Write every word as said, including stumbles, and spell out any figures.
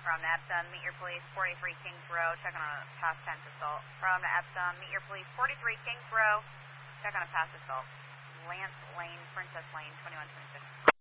from Epsom, meet your police, forty-three Kings Row, check on a past tense assault. From Epsom, meet your police, forty-three Kings Row, check on a past assault. Lance Lane, Princess Lane, twenty-one twenty-six.